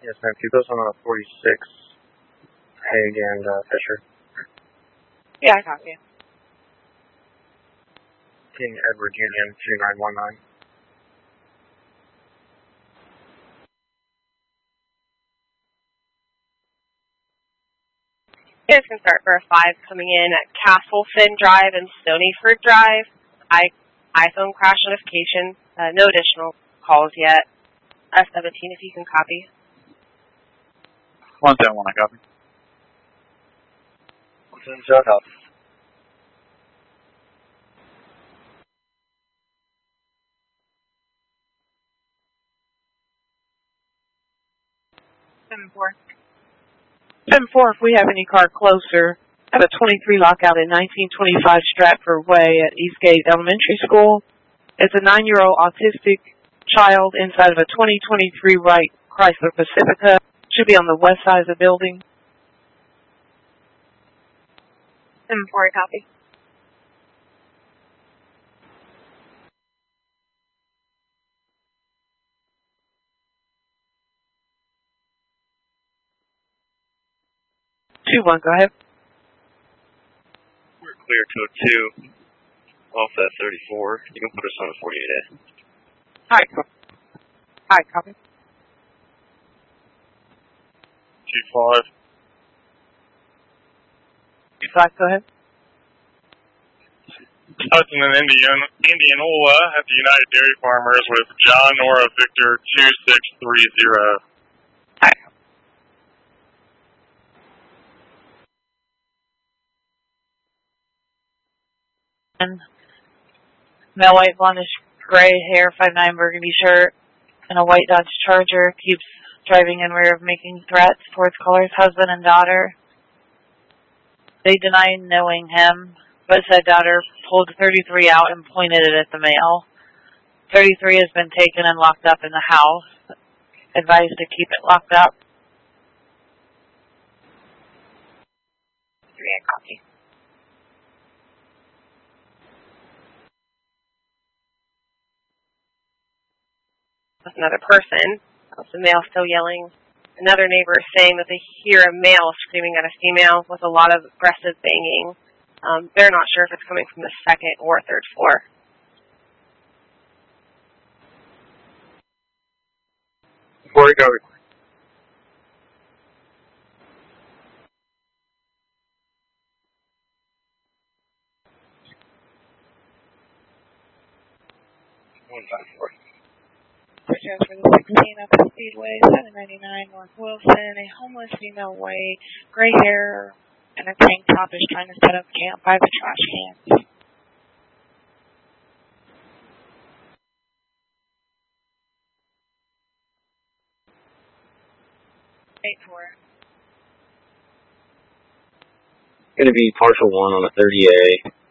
Yes, ma'am. Keep those on 46, Haig and Fisher. Yeah, I copy. King Edward Union 2919. You guys can start for a 5 coming in at Castlefin Drive and Stonyford Drive. iPhone crash notification. No additional calls yet. S17 if you can copy. 171, I copy. 170, I copy. If we have any car closer, I have a 23 lockout at 1925 Stratford Way at Eastgate Elementary School. It's a 9-year-old autistic child inside of a 2023 Wright Chrysler Pacifica. Should be on the west side of the building. 74, copy. One, go ahead. We're clear code 2 off that 34. You can put us on a 48A. Hi, copy. 25. 25, go ahead. Hudson and Indianola at the United Dairy Farmers with John Nora Victor 2630. Hi. Male white, blondish, gray hair, 5'9", burgundy shirt, and a white Dodge Charger. Keeps driving in rear of making threats towards caller's husband and daughter. They deny knowing him, but said daughter pulled 33 out and pointed it at the male. 33 has been taken and locked up in the house. Advised to keep it locked up. 3, I copy. With another person. The male still yelling. Another neighbor is saying that they hear a male screaming at a female with a lot of aggressive banging. They're not sure if it's coming from the 2nd or 3rd floor. Before we go, For the 16 up the Speedway, 799 North Wilson, a homeless female white, gray hair, and a tank top is trying to set up camp by the trash cans. 8-4. Going to be partial 1 on a 30A.